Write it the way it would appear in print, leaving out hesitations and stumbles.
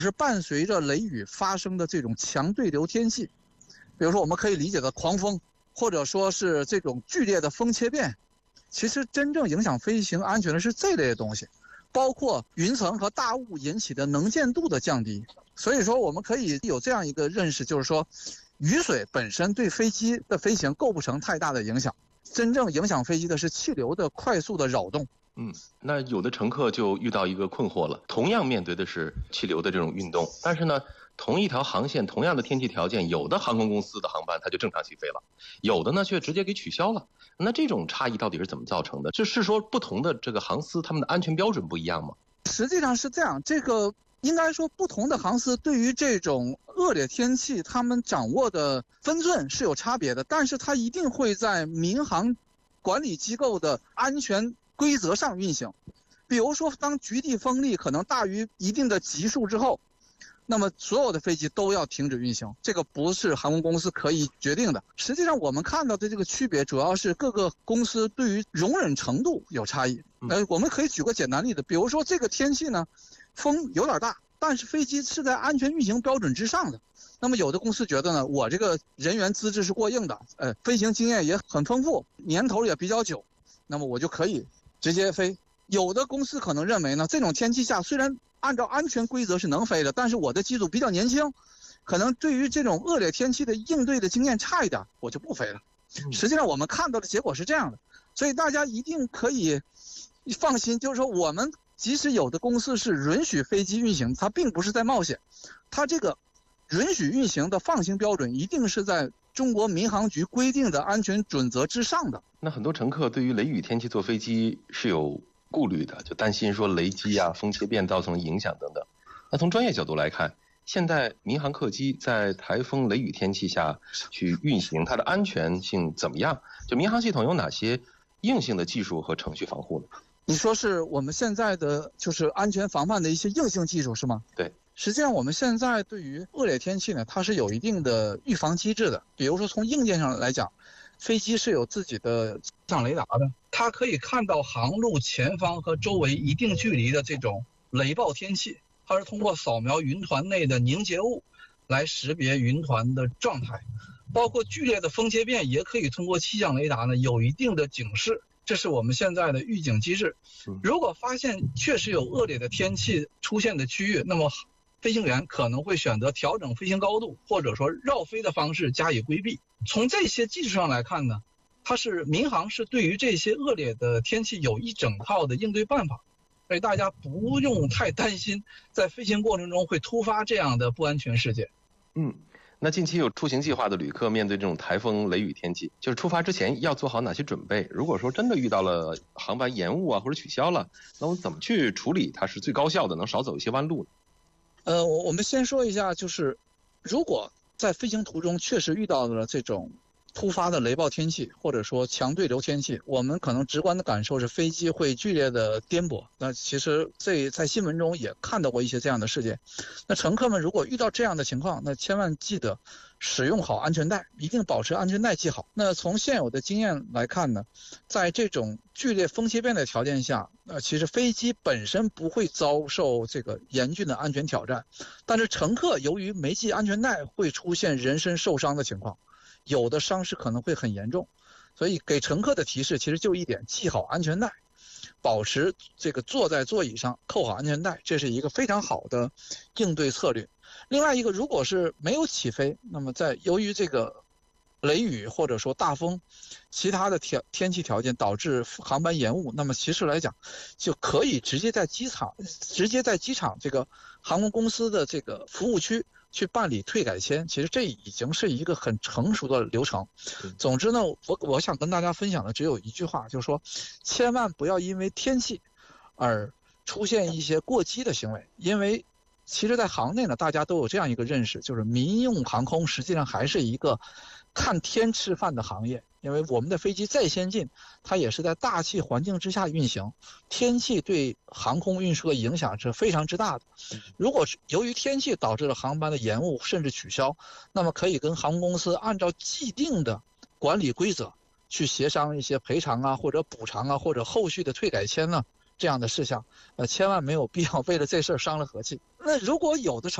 是伴随着雷雨发生的这种强对流天气，比如说我们可以理解的狂风，或者说是这种剧烈的风切变，其实真正影响飞行安全的是这类的东西，包括云层和大雾引起的能见度的降低。所以说我们可以有这样一个认识，就是说雨水本身对飞机的飞行构不成太大的影响，真正影响飞机的是气流的快速的扰动。 那有的乘客就遇到一个困惑了，同样面对的是气流的这种运动，但是呢，同一条航线，同样的天气条件，有的航空公司的航班它就正常起飞了，有的呢却直接给取消了。那这种差异到底是怎么造成的？就是说不同的这个航司他们的安全标准不一样吗？ 实际上是这样，这个应该说不同的航司对于这种恶劣天气他们掌握的分寸是有差别的，但是它一定会在民航管理机构的安全规则上运行。比如说当局地风力可能大于一定的级数之后，那么所有的飞机都要停止运行，这个不是航空公司可以决定的。实际上我们看到的这个区别主要是各个公司对于容忍程度有差异。我们可以举个简单例子，比如说这个天气呢，风有点大，但是飞机是在安全运行标准之上的，那么有的公司觉得呢，我这个人员资质是过硬的，飞行经验也很丰富，年头也比较久，那么我就可以直接飞。有的公司可能认为呢，这种天气下虽然按照安全规则是能飞的，但是我的机组比较年轻，可能对于这种恶劣天气的应对的经验差一点，我就不飞了。实际上我们看到的结果是这样的，所以大家一定可以放心，就是说我们即使有的公司是允许飞机运行，它并不是在冒险，它这个允许运行的放行标准一定是在中国民航局规定的安全准则之上的。 那很多乘客对于雷雨天气坐飞机是有顾虑的，就担心说雷击啊、风切变造成影响等等。那从专业角度来看，现在民航客机在台风雷雨天气下去运行，它的安全性怎么样？就民航系统有哪些硬性的技术和程序防护呢？ 你说是我们现在的就是安全防范的一些硬性技术是吗？ 对， 实际上我们现在对于恶劣天气呢，它是有一定的预防机制的。比如说从硬件上来讲，飞机是有自己的气象雷达的，它可以看到航路前方和周围一定距离的这种雷暴天气，它是通过扫描云团内的凝结物来识别云团的状态，包括剧烈的风切变也可以通过气象雷达呢有一定的警示，这是我们现在的预警机制。如果发现确实有恶劣的天气出现的区域，那么飞行员可能会选择调整飞行高度，或者说绕飞的方式加以规避。从这些技术上来看呢，民航是对于这些恶劣的天气有一整套的应对办法，所以大家不用太担心在飞行过程中会突发这样的不安全事件。 那近期有出行计划的旅客面对这种台风雷雨天气，就是出发之前要做好哪些准备？如果说真的遇到了航班延误啊或者取消了，那我们怎么去处理它是最高效的，能少走一些弯路呢？ 我们先说一下，就是如果在飞行途中确实遇到了这种突发的雷暴天气或者说强对流天气，我们可能直观的感受是飞机会剧烈的颠簸。那其实在新闻中也看到过一些这样的事件。那乘客们如果遇到这样的情况，那千万记得使用好安全带，一定保持安全带系好。那从现有的经验来看呢，在这种剧烈风切变的条件下，其实飞机本身不会遭受这个严峻的安全挑战，但是乘客由于没系安全带会出现人身受伤的情况，有的伤势可能会很严重。所以给乘客的提示其实就一点，系好安全带，保持这个坐在座椅上扣好安全带，这是一个非常好的应对策略。另外一个，如果是没有起飞，那么由于这个雷雨或者说大风其他的天气条件导致航班延误，那么其实来讲就可以直接在机场这个航空公司的这个服务区去办理退改签，其实这已经是一个很成熟的流程。总之呢，我想跟大家分享的只有一句话，就是说千万不要因为天气而出现一些过激的行为。因为其实在行内呢，大家都有这样一个认识，就是民用航空实际上还是一个看天吃饭的行业。因为我们的飞机再先进，它也是在大气环境之下运行，天气对航空运输的影响是非常之大的。如果由于天气导致了航班的延误甚至取消，那么可以跟航空公司按照既定的管理规则去协商一些赔偿啊或者补偿啊或者后续的退改签呢， 这样的事项，千万没有必要为了这事儿伤了和气。那如果有的